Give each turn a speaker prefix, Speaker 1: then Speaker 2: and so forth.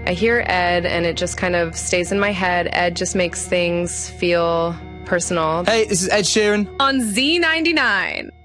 Speaker 1: I hear Ed, and it just kind of stays in my head. Ed just makes things feel personal.
Speaker 2: Hey, this is Ed Sheeran
Speaker 3: on Z99.